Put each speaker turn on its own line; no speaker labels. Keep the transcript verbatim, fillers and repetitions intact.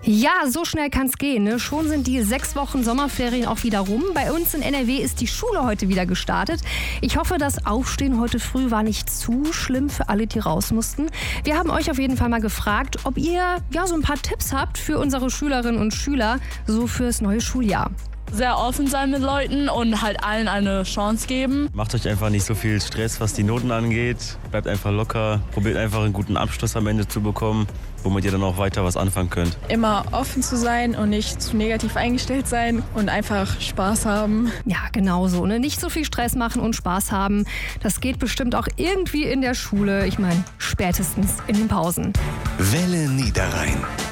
Ja, so schnell kann's gehen. Ne? Schon sind die sechs Wochen Sommerferien auch wieder rum. Bei uns in N R W ist die Schule heute wieder gestartet. Ich hoffe, das Aufstehen heute früh war nicht zu schlimm für alle, die raus mussten. Wir haben euch auf jeden Fall mal gefragt, ob ihr ja so ein paar Tipps habt für unsere Schülerinnen und Schüler, so fürs neue Schuljahr.
Sehr offen sein mit Leuten und halt allen eine Chance geben.
Macht euch einfach nicht so viel Stress, was die Noten angeht. Bleibt einfach locker. Probiert einfach einen guten Abschluss am Ende zu bekommen, womit ihr dann auch weiter was anfangen könnt.
Immer offen zu sein und nicht zu negativ eingestellt sein und einfach Spaß haben.
Ja, genau so. Ne? Nicht so viel Stress machen und Spaß haben. Das geht bestimmt auch irgendwie in der Schule. Ich meine, spätestens in den Pausen.
Welle Niederrhein.